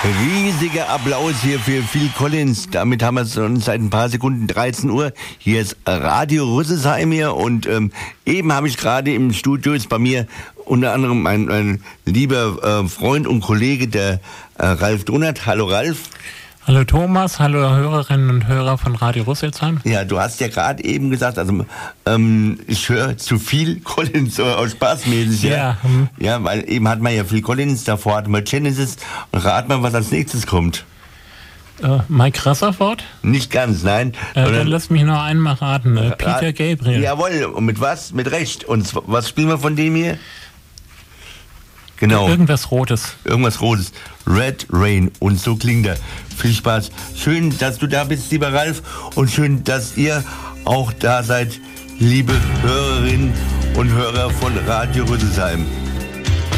Riesiger Applaus hier für Phil Collins. Damit haben wir es schon seit ein paar Sekunden 13 Uhr. Hier ist Radio Rüsselsheim hier und eben habe ich gerade im Studio ist bei mir unter anderem mein lieber Freund und Kollege, der Ralf Donat. Hallo Ralf. Hallo Thomas, hallo Hörerinnen und Hörer von Radio Rüsselsheim. Ja, du hast ja gerade eben gesagt, also ich höre zu viel Collins aus spaßmäßig. Ja. Ja, weil eben hat man ja Phil Collins, davor hatten wir Genesis und rat mal, was als nächstes kommt. Mike Rutherford? Nicht ganz, nein. Dann lass mich noch einmal raten. Peter Gabriel. Jawohl, und mit was? Mit Recht. Und was spielen wir von dem hier? Genau. Irgendwas Rotes. Irgendwas Rotes. Red Rain. Und so klingt er. Viel Spaß. Schön, dass du da bist, lieber Ralf. Und schön, dass ihr auch da seid, liebe Hörerinnen und Hörer von Radio Rüsselsheim.